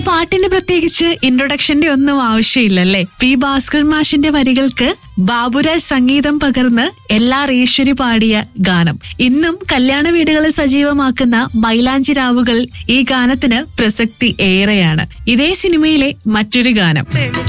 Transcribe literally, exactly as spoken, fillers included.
പാട്ടിന് പ്രത്യേകിച്ച് ഇൻട്രൊഡക്ഷന്റെ ഒന്നും ആവശ്യമില്ലല്ലേ. പി ഭാസ്കർ മാഷിന്റെ വരികൾക്ക് ബാബുരാജ് സംഗീതം പകർന്ന് എല്ലാർ ഈശ്വരി പാടിയ ഗാനം. ഇന്നും കല്യാണ വീടുകളെ സജീവമാക്കുന്ന മൈലാഞ്ചി രാവുകൾ ഈ ഗാനത്തിന് പ്രസക്തി ഏറെയാണ്. ഇതേ സിനിമയിലെ മറ്റൊരു ഗാനം.